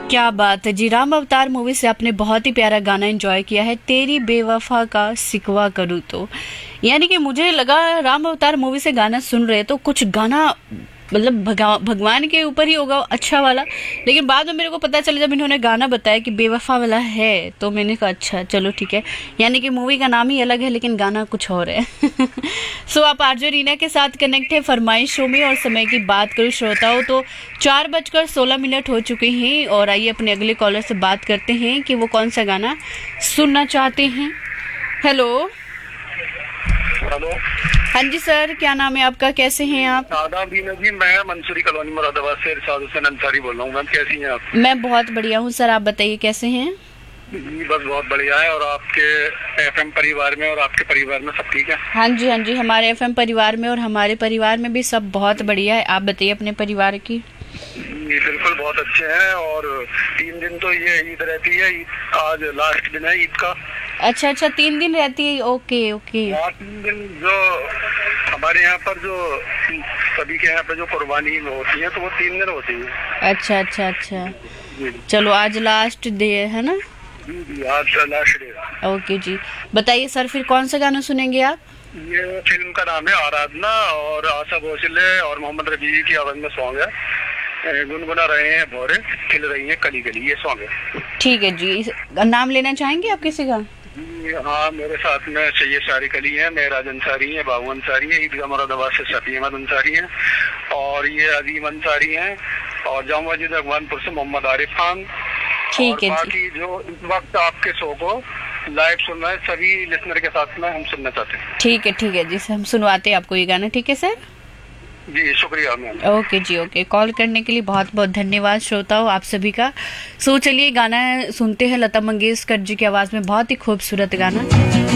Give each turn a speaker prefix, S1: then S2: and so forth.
S1: क्या बात है जी। राम अवतार मूवी से आपने बहुत ही प्यारा गाना एंजॉय किया है, तेरी बेवफा का सिकवा करूँ तो। यानी कि मुझे लगा राम अवतार मूवी से गाना सुन रहे तो कुछ गाना मतलब भगवान के ऊपर ही होगा अच्छा वाला, लेकिन बाद में मेरे को पता चला जब इन्होंने गाना बताया कि बेवफा वाला है, तो मैंने कहा अच्छा चलो ठीक है। यानी कि मूवी का नाम ही अलग है लेकिन गाना कुछ और है। सो आप आरजे रीना के साथ कनेक्ट है फरमाइश शो में, और समय की बात करूँ श्रोताओं तो 4:16 हो चुके हैं। और आइए अपने अगले कॉलर से बात करते हैं कि वो कौन सा गाना सुनना चाहते हैं। हेलो।
S2: हेलो।
S1: हाँ जी सर, क्या नाम है आपका, कैसे हैं आप?
S2: आदाब दीना जी, मैं मंसूरी कॉलोनी मुरादाबाद से इरशाद हुसैन अंसारी बोल रहा हूँ। मैम कैसी हैं आप?
S1: मैं बहुत बढ़िया हूँ सर, आप बताइए कैसे हैं?
S2: जी बस बहुत बढ़िया है। और आपके एफएम परिवार में और आपके परिवार में सब ठीक है?
S1: हाँ जी हाँ जी, हमारे एफएम परिवार में और हमारे परिवार में भी सब बहुत बढ़िया है। आप बताइए अपने परिवार की।
S2: जी बिल्कुल बहुत अच्छे हैं। और 3 दिन तो ये ईद रहती है, आज लास्ट दिन है ईद का।
S1: अच्छा अच्छा, 3 दिन रहती है, ओके ओके।
S2: 3 दिन जो हमारे यहाँ पर जो सभी के यहाँ पे जो कुर्बानी होती है तो वो 3 दिन होती है।
S1: अच्छा अच्छा अच्छा,
S2: जी
S1: चलो आज लास्ट डे है ना?
S2: जी जी आज लास्ट डे।
S1: ओके जी, बताइए सर फिर कौन सा गाना सुनेंगे आप?
S2: ये फिल्म का नाम है आराधना, और आशा भोसले और मोहम्मद रफी की आवाज में सॉन्ग है। गुनगुना रहे हैं भौरे, खिल रही है कली कली, ये सॉन्ग है।
S1: ठीक है जी, नाम लेना चाहेंगे आप किसी का?
S2: हाँ, मेरे साथ में सैयद सारिक अली है, मेहराज अंसारी है, बाबू अंसारी है, ईदगाह मुरादाबाद से शफी अहमद अंसारी है, और ये अजीम अंसारी है, और जामा मस्जिद अगवानपुर से मोहम्मद आरिफ खान।
S1: ठीक
S2: और
S1: है जी,
S2: बाकी जो इस वक्त आपके शो को लाइव सुन रहे हैं सभी लिसनर के साथ में हम सुनना चाहते हैं।
S1: ठीक है जी, हम सुनवाते हैं आपको ये गाना, ठीक है सर?
S2: जी शुक्रिया मैम।
S1: ओके जी ओके, कॉल करने के लिए बहुत बहुत धन्यवाद श्रोताओं आप सभी का। सो चलिए गाना सुनते हैं, लता मंगेशकर जी की आवाज में बहुत ही खूबसूरत गाना।